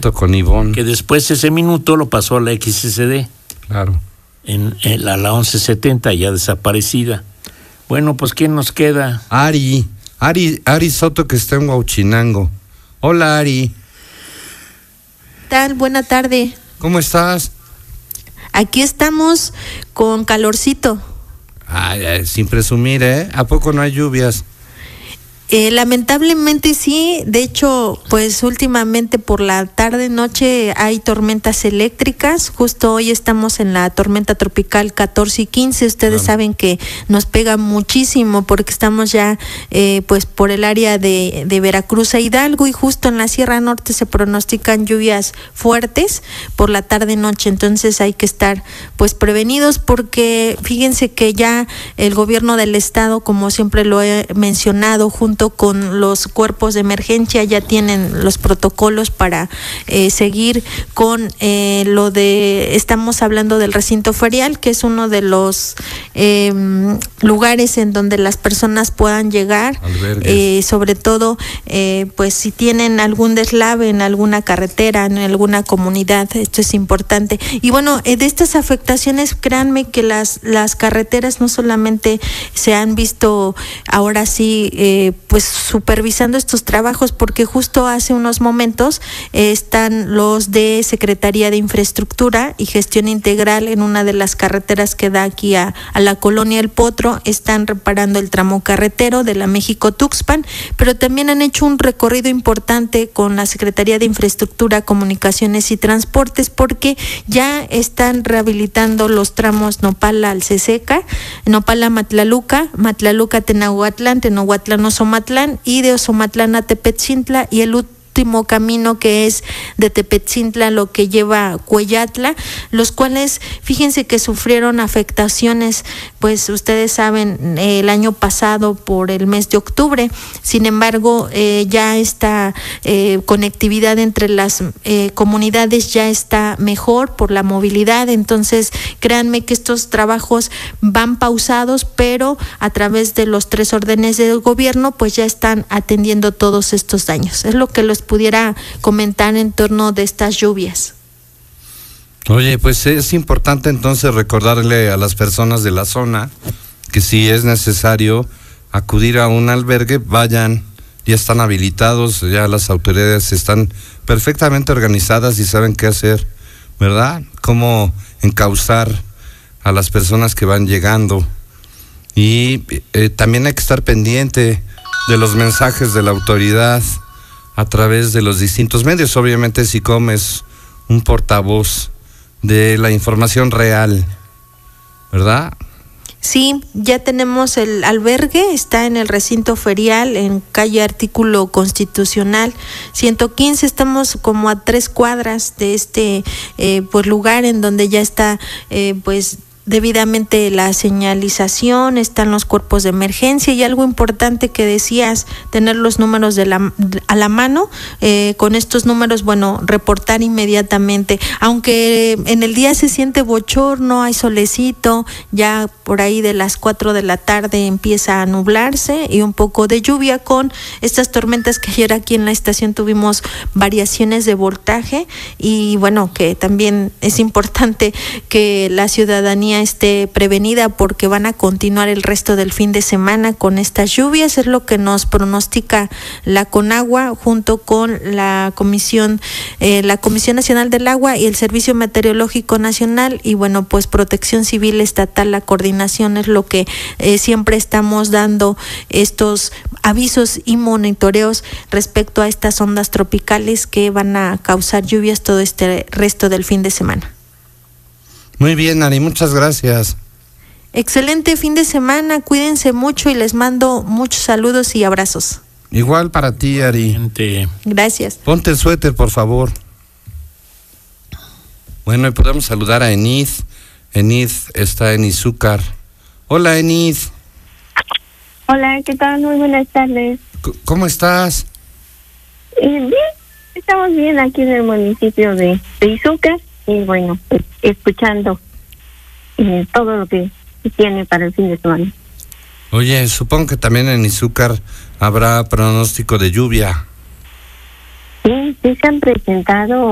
minuto con Ivonne. Que después ese minuto lo pasó a la XSD. Claro. A la 1170, ya desaparecida. Bueno, pues ¿quién nos queda? Ari Soto, que está en Huauchinango. Hola, Ari. ¿Qué tal? Buena tarde. ¿Cómo estás? Aquí estamos con calorcito. Ay, sin presumir, ¿eh? ¿A poco no hay lluvias? Lamentablemente sí, de hecho, pues últimamente por la tarde noche hay tormentas eléctricas. Justo hoy estamos en la tormenta tropical 14 y 15. Ustedes saben que nos pega muchísimo porque estamos ya pues por el área de Veracruz a Hidalgo, y justo en la Sierra Norte se pronostican lluvias fuertes por la tarde noche. Entonces hay que estar pues prevenidos, porque fíjense que ya el gobierno del estado, como siempre lo he mencionado, junto con los cuerpos de emergencia, ya tienen los protocolos para seguir con estamos hablando del recinto ferial, que es uno de los lugares en donde las personas puedan llegar, sobre todo pues si tienen algún deslave en alguna carretera, en alguna comunidad. Esto es importante. Y bueno, de estas afectaciones, créanme que las carreteras no solamente se han visto ahora sí pues supervisando estos trabajos, porque justo hace unos momentos están los de Secretaría de Infraestructura y Gestión Integral en una de las carreteras que da aquí a la colonia El Potro. Están reparando el tramo carretero de la México-Tuxpan, pero también han hecho un recorrido importante con la Secretaría de Infraestructura, Comunicaciones y Transportes, porque ya están rehabilitando los tramos Nopala-Alceseca, Nopala-Matlaluca, Matlaluca-Tenahuatlán, Tenahuatlán-Ozomatlán, y de Ozomatlán a Tepetzintla, y el último camino que es de Tepetzintla lo que lleva a Cuellatla, los cuales fíjense que sufrieron afectaciones, pues ustedes saben, el año pasado por el mes de octubre. Sin embargo, ya esta conectividad entre las comunidades ya está mejor por la movilidad. Entonces créanme que estos trabajos van pausados, pero a través de los 3 órdenes del gobierno pues ya están atendiendo todos estos daños. Es lo que los pudiera comentar en torno de estas lluvias. Oye, pues es importante entonces recordarle a las personas de la zona que si es necesario acudir a un albergue, vayan, ya están habilitados, ya las autoridades están perfectamente organizadas y saben qué hacer, ¿verdad? Cómo encauzar a las personas que van llegando. Y también hay que estar pendiente de los mensajes de la autoridad a través de los distintos medios. Obviamente SICOM es un portavoz de la información real, ¿verdad? Sí, ya tenemos el albergue, está en el recinto ferial, en calle Artículo Constitucional 115, estamos como a 3 cuadras de este pues lugar en donde ya está pues debidamente la señalización, están los cuerpos de emergencia, y algo importante que decías, tener los números a la mano, con estos números, bueno, reportar inmediatamente, aunque en el día se siente bochorno, hay solecito, ya por ahí de las 4 de la tarde empieza a nublarse y un poco de lluvia con estas tormentas que ayer aquí en la estación tuvimos variaciones de voltaje, y bueno, que también es importante que la ciudadanía esté prevenida porque van a continuar el resto del fin de semana con estas lluvias. Es lo que nos pronostica la Conagua junto con la Comisión Nacional del Agua y el Servicio Meteorológico Nacional, y bueno, pues Protección Civil Estatal. La coordinación es lo que siempre estamos dando estos avisos y monitoreos respecto a estas ondas tropicales que van a causar lluvias todo este resto del fin de semana. Muy bien, Ari, muchas gracias. Excelente fin de semana, cuídense mucho y les mando muchos saludos y abrazos. Igual para ti, Ari. Gracias. Ponte el suéter, por favor. Bueno, y podemos saludar a Enid. Enid está en Izúcar. Hola, Enid. Hola, ¿qué tal? Muy buenas tardes. ¿Cómo estás? Bien, estamos bien aquí en el municipio de Izúcar. Y bueno, pues escuchando todo lo que tiene para el fin de semana. Oye, supongo que también en Izúcar habrá pronóstico de lluvia. Sí, se han presentado